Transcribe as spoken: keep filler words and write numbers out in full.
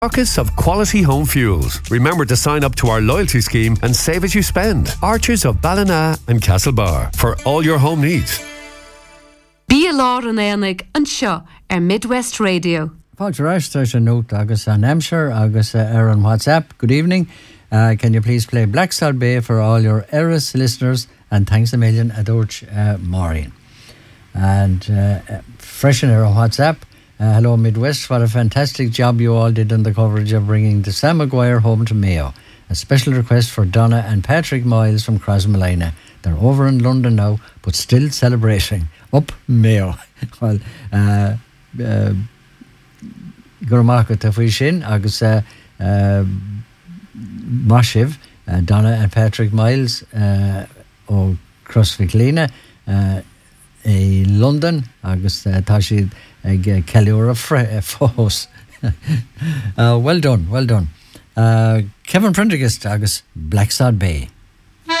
Focus of quality home fuels. Remember to sign up to our loyalty scheme and save as you spend. Archers of Ballina and Castlebar for all your home needs. Bí a lár an éanaig an seo ar Midwest Radio. Fáilte ráis a note agus an Hampshire agus uh, ar on WhatsApp. Good evening. Uh, can you please play Black Salt Bay for all your Eris listeners? And thanks a million, Adorch uh, Maureen. And uh, fresh in our WhatsApp. Uh, hello Midwest, what a fantastic job you all did on the coverage of bringing the Sam Maguire home to Mayo. A special request for Donna and Patrick Miles from Crossmolina. They're over in London now, but still celebrating. Up Mayo. Well, uh, uh, Gurmaka Tafishin, agus uh, uh, Mashiv, uh, Donna and Patrick Miles, uh, o Crossmolina, uh, in London, agus uh, Tashi ag uh, Kellyura Fós. uh, well done, well done. Uh, Kevin Prendergast agus Black Sod Bay.